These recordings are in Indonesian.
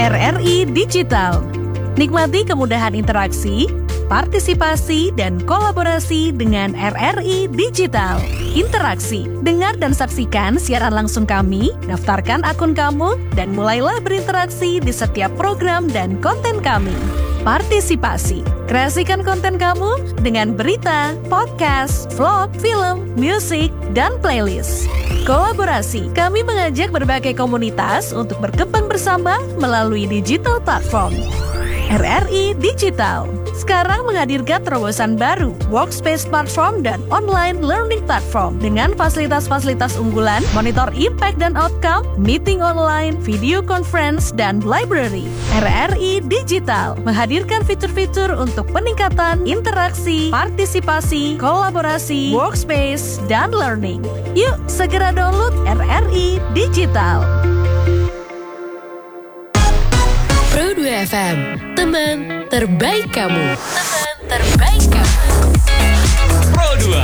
RRI Digital. Nikmati kemudahan interaksi, partisipasi, dan kolaborasi dengan RRI Digital. Interaksi, dengar dan saksikan siaran langsung kami, daftarkan akun kamu, dan mulailah berinteraksi di setiap program dan konten kami. Partisipasi, kreasikan konten kamu dengan berita, podcast, vlog, film, musik, dan playlist. Kolaborasi, kami mengajak berbagai komunitas untuk berkembang bersama melalui digital platform. RRI Digital sekarang menghadirkan terobosan baru, workspace platform dan online learning platform dengan fasilitas-fasilitas unggulan, monitor impact dan outcome, meeting online, video conference, dan library. RRI Digital menghadirkan fitur-fitur untuk peningkatan interaksi, partisipasi, kolaborasi, workspace, dan learning. Yuk, segera download RRI Digital. Pro 2 FM, teman terbaik kamu. Teman terbaik kamu. Pro 2.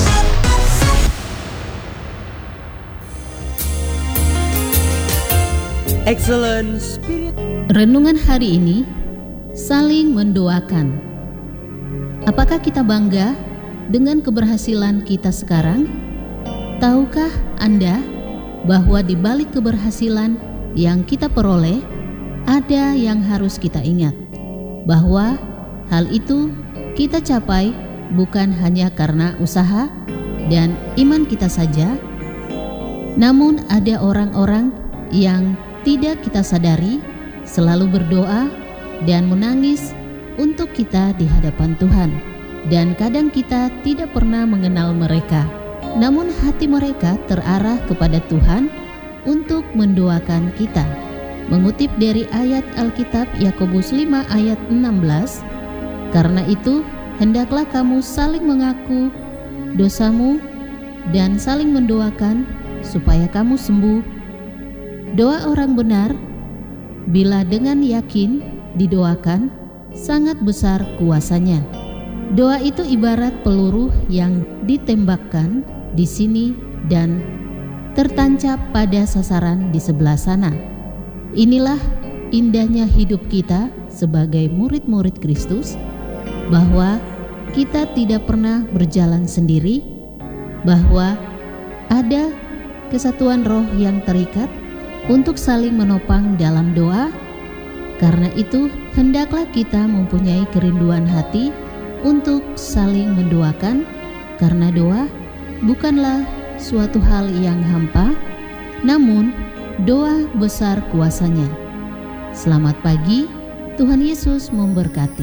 Excellent Spirit. Renungan hari ini, saling mendoakan. Apakah kita bangga dengan keberhasilan kita sekarang? Tahukah Anda bahwa di balik keberhasilan yang kita peroleh, ada yang harus kita ingat, bahwa hal itu kita capai bukan hanya karena usaha dan iman kita saja, namun ada orang-orang yang tidak kita sadari selalu berdoa dan menangis untuk kita di hadapan Tuhan, dan kadang kita tidak pernah mengenal mereka, namun hati mereka terarah kepada Tuhan untuk mendoakan kita. Mengutip dari ayat Alkitab Yakobus 5 ayat 16, karena itu hendaklah kamu saling mengaku dosamu dan saling mendoakan supaya kamu sembuh. Doa orang benar, bila dengan yakin didoakan, sangat besar kuasanya. Doa itu ibarat peluru yang ditembakkan di sini dan tertancap pada sasaran di sebelah sana. Inilah indahnya hidup kita sebagai murid-murid Kristus, bahwa kita tidak pernah berjalan sendiri, bahwa ada kesatuan roh yang terikat untuk saling menopang dalam doa. Karena itu, hendaklah kita mempunyai kerinduan hati untuk saling mendoakan, karena doa bukanlah suatu hal yang hampa, namun doa besar kuasanya. Selamat pagi, Tuhan Yesus memberkati.